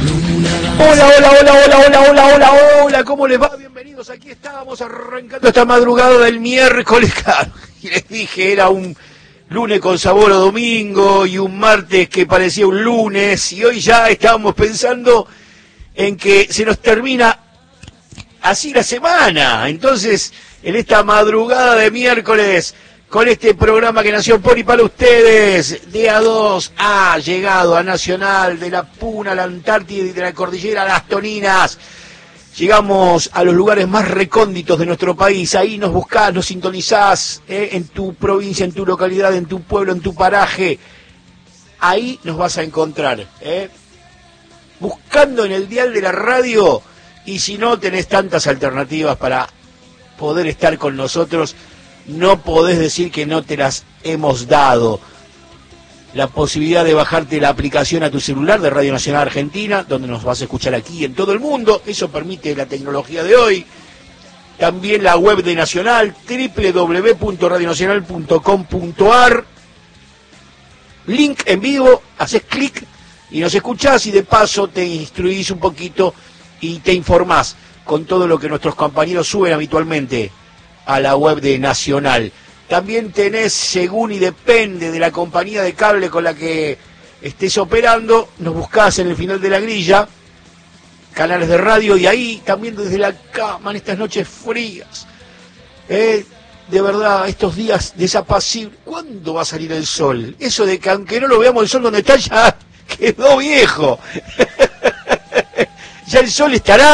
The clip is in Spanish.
Hola, hola, hola, hola, hola, hola, hola, hola, ¿cómo les va? Bienvenidos, aquí estábamos arrancando esta madrugada del miércoles, claro, y les dije, era un lunes con sabor a domingo y un martes que parecía un lunes, y hoy ya estábamos pensando en que se nos termina así la semana. Entonces, en esta madrugada de miércoles, con este programa que nació por y para ustedes, de A2 ha llegado a Nacional, de la Puna a la Antártida y de la Cordillera a las Toninas. Llegamos a los lugares más recónditos de nuestro país. Ahí nos buscás, nos sintonizás, en tu provincia, en tu localidad, en tu pueblo, en tu paraje. Ahí nos vas a encontrar, buscando en el dial de la radio. Y si no tenés tantas alternativas para poder estar con nosotros, no podés decir que no te las hemos dado. La posibilidad de bajarte la aplicación a tu celular de Radio Nacional Argentina, donde nos vas a escuchar aquí en todo el mundo. Eso permite la tecnología de hoy. También la web de Nacional, www.radionacional.com.ar. Link en vivo, haces clic y nos escuchás, y de paso te instruís un poquito y te informás con todo lo que nuestros compañeros suben habitualmente a la web de Nacional. También tenés, según y depende de la compañía de cable con la que estés operando, nos buscás en el final de la grilla, canales de radio, y ahí también desde la cama en estas noches frías. De verdad, estos días desapacibles. ¿Cuándo va a salir el sol? Eso de que aunque no lo veamos el sol donde está, ya quedó viejo. Ya el sol estará